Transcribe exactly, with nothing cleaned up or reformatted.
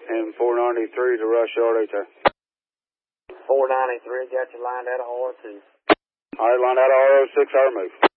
and four ninety-three to Rush Yard H R. four ninety-three, got you lined out of R two. All right, line out of R oh six, our move.